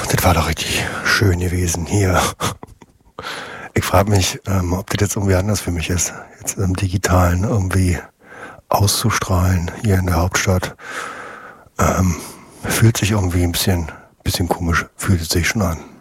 Das war doch richtig schön gewesen hier. Ich frage mich, ob das jetzt irgendwie anders für mich ist, jetzt im Digitalen irgendwie auszustrahlen hier in der Hauptstadt. Fühlt sich irgendwie ein bisschen komisch, fühlt es sich schon an.